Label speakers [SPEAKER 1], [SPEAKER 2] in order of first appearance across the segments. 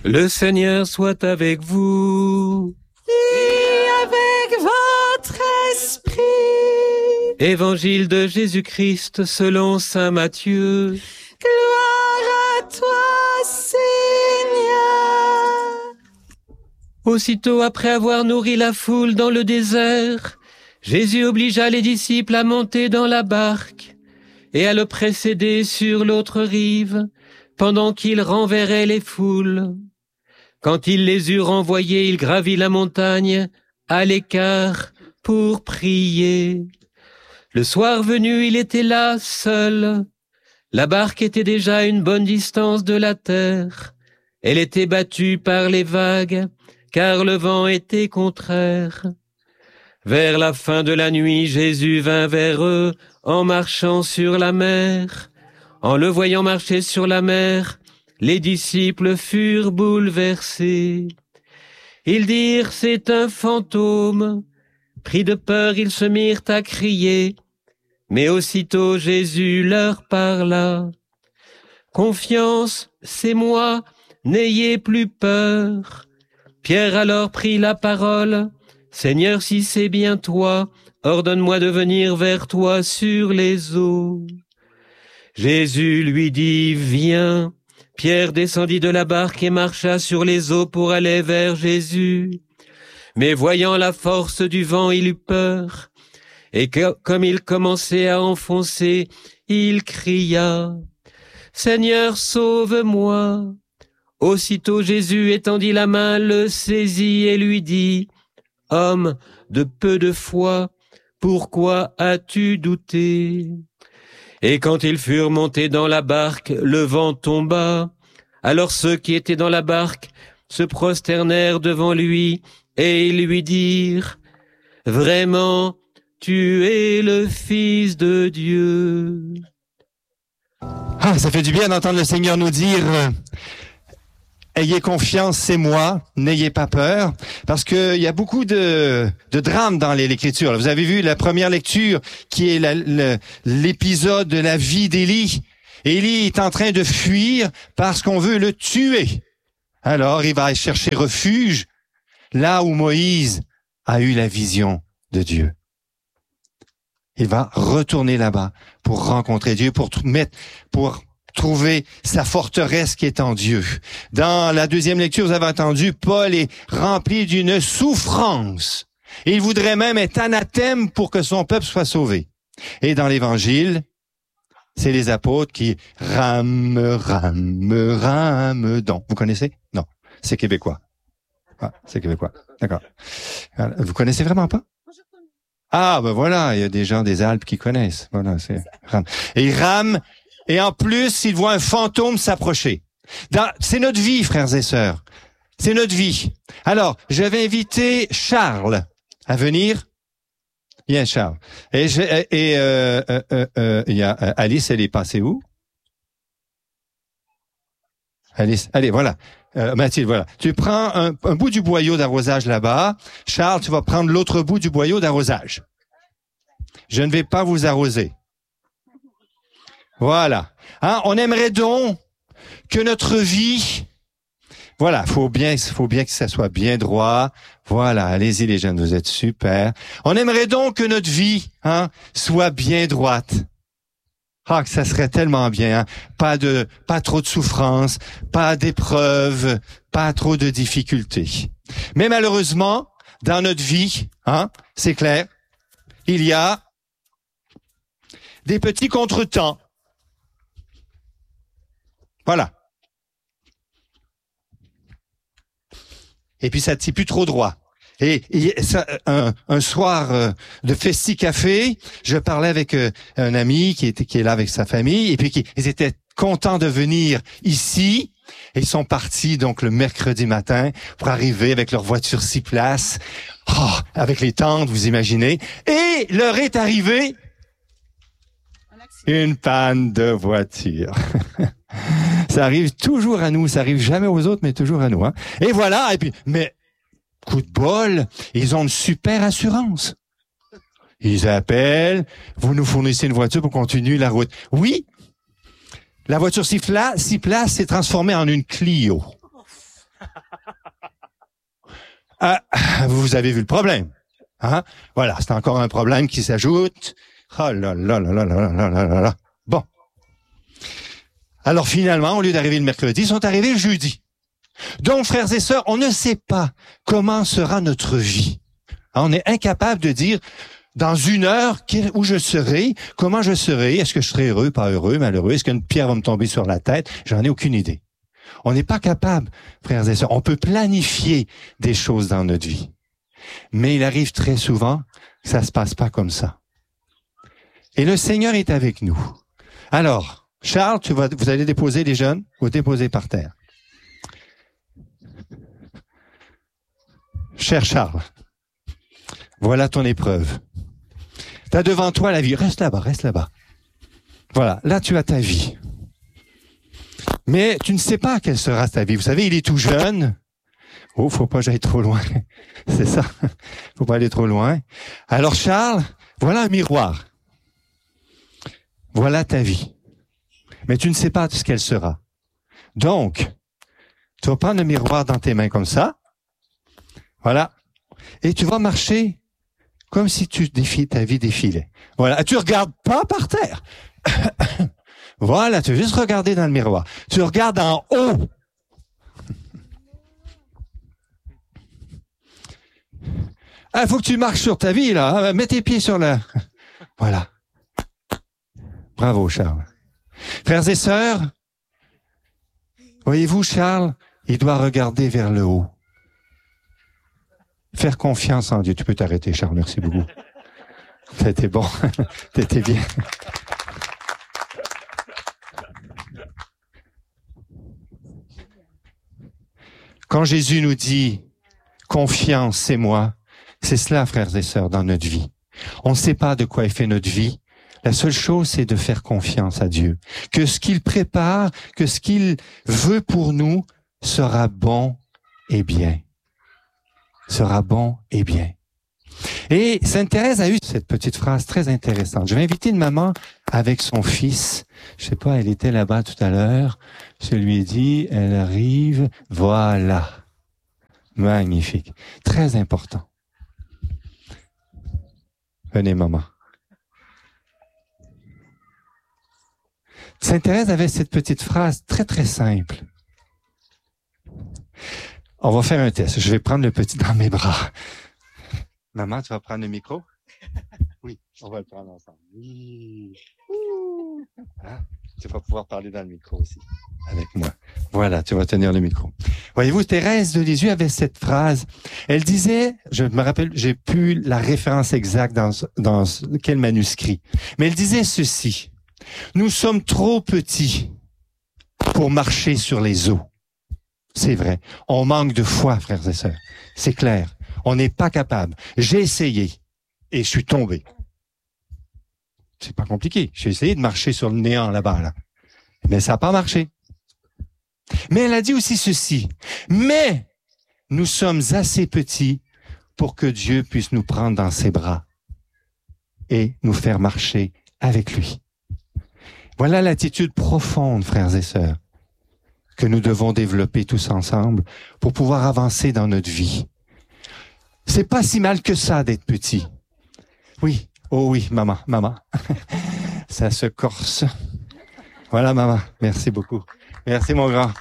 [SPEAKER 1] Le Seigneur soit avec vous.
[SPEAKER 2] Et avec votre esprit.
[SPEAKER 1] Évangile de Jésus-Christ selon saint Matthieu.
[SPEAKER 2] Gloire à toi, Seigneur.
[SPEAKER 1] Aussitôt après avoir nourri la foule dans le désert, Jésus obligea les disciples à monter dans la barque et à le précéder sur l'autre rive, pendant qu'il renverrait les foules. Quand il les eut renvoyés, il gravit la montagne à l'écart pour prier. Le soir venu, il était là, seul. La barque était déjà à une bonne distance de la terre. Elle était battue par les vagues, car le vent était contraire. Vers la fin de la nuit, Jésus vint vers eux en marchant sur la mer. En le voyant marcher sur la mer, les disciples furent bouleversés. Ils dirent, c'est un fantôme. Pris de peur, ils se mirent à crier. Mais aussitôt Jésus leur parla. Confiance, c'est moi, n'ayez plus peur. Pierre alors prit la parole. Seigneur, si c'est bien toi, ordonne-moi de venir vers toi sur les eaux. Jésus lui dit, viens. Pierre descendit de la barque et marcha sur les eaux pour aller vers Jésus. Mais voyant la force du vent, il eut peur. Et comme il commençait à enfoncer, il cria, « Seigneur, sauve-moi !» Aussitôt Jésus étendit la main, le saisit et lui dit, « Homme de peu de foi, pourquoi as-tu douté ?» Et quand ils furent montés dans la barque, le vent tomba. Alors ceux qui étaient dans la barque se prosternèrent devant lui et ils lui dirent, « Vraiment, tu es le Fils de Dieu. »
[SPEAKER 3] Ah, ça fait du bien d'entendre le Seigneur nous dire ayez confiance, c'est moi, n'ayez pas peur, parce que il y a beaucoup de drames dans l'Écriture. Vous avez vu la première lecture qui est l'épisode de la vie d'Élie. Élie est en train de fuir parce qu'on veut le tuer. Alors, il va chercher refuge là où Moïse a eu la vision de Dieu. Il va retourner là-bas pour rencontrer Dieu, pour trouver sa forteresse qui est en Dieu. Dans la deuxième lecture, vous avez entendu, Paul est rempli d'une souffrance. Il voudrait même être anathème pour que son peuple soit sauvé. Et dans l'Évangile, c'est les apôtres qui rament. Vous connaissez? Non, c'est québécois. Ah, c'est québécois. D'accord. Vous connaissez vraiment pas? Ah, ben voilà, il y a des gens des Alpes qui connaissent. Voilà, c'est rame. Et ils rament, et en plus, ils voient un fantôme s'approcher. C'est notre vie, frères et sœurs. C'est notre vie. Alors, je vais inviter Charles à venir. Viens, Charles. Et il y a Alice, elle est passée où? Alice, allez, voilà. Mathilde, voilà. Tu prends un bout du boyau d'arrosage là-bas. Charles, tu vas prendre l'autre bout du boyau d'arrosage. Je ne vais pas vous arroser. Voilà. Hein, on aimerait donc que notre vie, voilà, faut bien que ça soit bien droit. Voilà, allez-y les jeunes, vous êtes super. On aimerait donc que notre vie, soit bien droite. Ah, que ça serait tellement bien, hein? Pas trop de souffrance, pas d'épreuves, pas trop de difficultés. Mais malheureusement, dans notre vie, c'est clair, il y a des petits contretemps. Voilà. Et puis ça ne tient plus trop droit. Et un soir de Festi-Café, je parlais avec un ami qui est là avec sa famille, et puis ils étaient contents de venir ici. Et ils sont partis donc le mercredi matin pour arriver avec leur voiture 6 places, avec les tentes, vous imaginez. Et leur est arrivé une panne de voiture. Ça arrive toujours à nous, ça arrive jamais aux autres, mais toujours à nous. Hein. Et voilà, et puis, mais coup de bol, ils ont une super assurance. Ils appellent, vous nous fournissez une voiture pour continuer la route. Oui, la voiture 6 places s'est transformée en une Clio. Ah, vous avez vu le problème. Hein? Voilà, c'est encore un problème qui s'ajoute. Oh là là là là là là là là là. Bon. Alors finalement, au lieu d'arriver le mercredi, ils sont arrivés le jeudi. Donc, frères et sœurs, on ne sait pas comment sera notre vie. On est incapable de dire, dans une heure, où je serai, comment je serai, est-ce que je serai heureux, pas heureux, malheureux, est-ce qu'une pierre va me tomber sur la tête? J'en ai aucune idée. On n'est pas capable, frères et sœurs. On peut planifier des choses dans notre vie. Mais il arrive très souvent que ça se passe pas comme ça. Et le Seigneur est avec nous. Alors, Charles, vous allez déposer les jeunes, vous déposez par terre. Cher Charles, voilà ton épreuve. Tu as devant toi la vie. Reste là-bas, reste là-bas. Voilà, là tu as ta vie. Mais tu ne sais pas quelle sera ta vie. Vous savez, il est tout jeune. Oh, faut pas que j'aille trop loin. C'est ça. Faut pas aller trop loin. Alors Charles, voilà un miroir. Voilà ta vie. Mais tu ne sais pas ce qu'elle sera. Donc, tu vas prendre le miroir dans tes mains comme ça. Voilà. Et tu vas marcher comme si ta vie défilait. Voilà. Tu regardes pas par terre. Voilà, tu veux juste regarder dans le miroir. Tu regardes en haut. Ah, faut que tu marches sur ta vie, là. Mets tes pieds sur la... Voilà. Bravo, Charles. Frères et sœurs, voyez-vous, Charles, il doit regarder vers le haut. Faire confiance en Dieu. Tu peux t'arrêter, Charles. Merci beaucoup. T'étais bon. T'étais bien. Quand Jésus nous dit « Confiance, c'est moi », c'est cela, frères et sœurs, dans notre vie. On ne sait pas de quoi est fait notre vie. La seule chose, c'est de faire confiance à Dieu. Que ce qu'il prépare, que ce qu'il veut pour nous sera bon et bien. Sera bon et bien. Et Sainte Thérèse a eu cette petite phrase très intéressante. Je vais inviter une maman avec son fils. Je sais pas, elle était là-bas tout à l'heure. Je lui ai dit, elle arrive. Voilà. Magnifique. Très important. Venez, maman. Sainte Thérèse avait cette petite phrase très, très simple. On va faire un test. Je vais prendre le petit dans mes bras. Maman, tu vas prendre le micro? Oui, on va le prendre ensemble. Oui. Hein? Tu vas pouvoir parler dans le micro aussi, avec moi. Voilà, tu vas tenir le micro. Voyez-vous, Thérèse de Lisieux avait cette phrase. Elle disait, je me rappelle, j'ai plus la référence exacte dans quel manuscrit, mais elle disait ceci. Nous sommes trop petits pour marcher sur les eaux. C'est vrai. On manque de foi, frères et sœurs. C'est clair. On n'est pas capable. J'ai essayé et je suis tombé. C'est pas compliqué. J'ai essayé de marcher sur le néant là-bas, là. Mais ça n'a pas marché. Mais elle a dit aussi ceci. Mais nous sommes assez petits pour que Dieu puisse nous prendre dans ses bras et nous faire marcher avec lui. Voilà l'attitude profonde, frères et sœurs, que nous devons développer tous ensemble pour pouvoir avancer dans notre vie. C'est pas si mal que ça d'être petit. Oui, oh oui, maman. Ça se corse. Voilà, maman. Merci beaucoup. Merci, mon grand.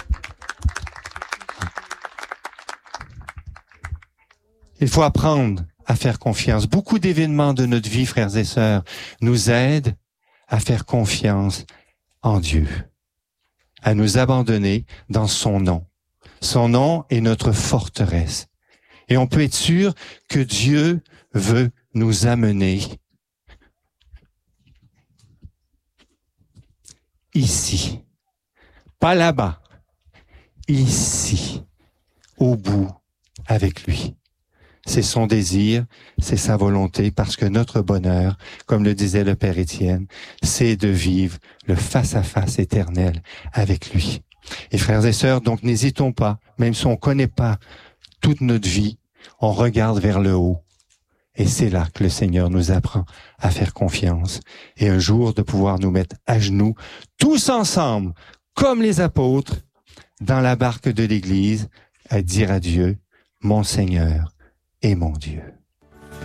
[SPEAKER 3] Il faut apprendre à faire confiance. Beaucoup d'événements de notre vie, frères et sœurs, nous aident à faire confiance en Dieu, à nous abandonner dans son nom. Son nom est notre forteresse. Et on peut être sûr que Dieu veut nous amener ici. Pas là-bas. Ici. Au bout. Avec lui. C'est son désir, c'est sa volonté, parce que notre bonheur, comme le disait le Père Étienne, c'est de vivre le face-à-face éternel avec lui. Et frères et sœurs, donc n'hésitons pas, même si on connaît pas toute notre vie, on regarde vers le haut. Et c'est là que le Seigneur nous apprend à faire confiance. Et un jour de pouvoir nous mettre à genoux, tous ensemble, comme les apôtres, dans la barque de l'Église, à dire à Dieu, mon Seigneur et mon Dieu.